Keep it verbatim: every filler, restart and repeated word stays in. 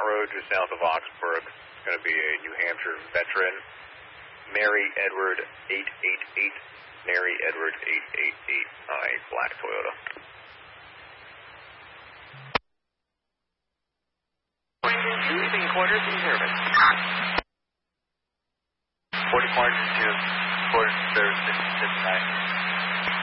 Road, just south of Oxford. It's going to be a New Hampshire veteran. Mary Edward eight eight eight. Mary Edward eight eight eight on a black Toyota. Leaving quarters in service. forty margin to quarters service fifty-nine.